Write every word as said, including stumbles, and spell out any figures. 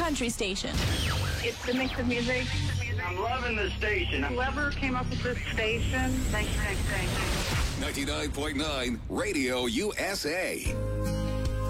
country station. It's the mix of music. I'm loving the station. Whoever came up with this station, thank you, thank you, thank you. ninety-nine point nine Radio U S A.